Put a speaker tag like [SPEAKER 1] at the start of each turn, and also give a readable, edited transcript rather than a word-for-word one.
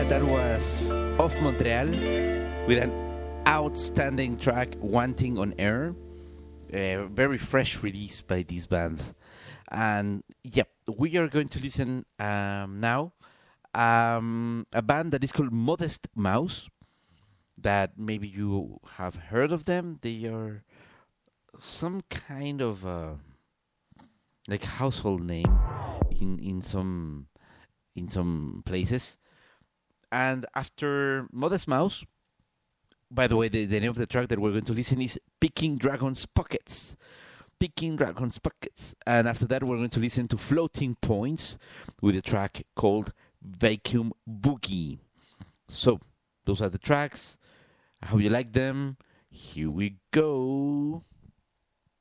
[SPEAKER 1] that was Off Montreal with an outstanding track, Wanting on Air. Very fresh release by this band. And yep, we are going to listen now a band that is called Modest Mouse, that maybe you have heard of them. They are some kind of like household name in some places. And after Modest Mouse, by the way, the name of the track that we're going to listen is Picking Dragon's Pockets. Picking Dragon's Pockets. And after that, we're going to listen to Floating Points with a track called Vacuum Boogie. So, those are the tracks. I hope you like them. Here we go.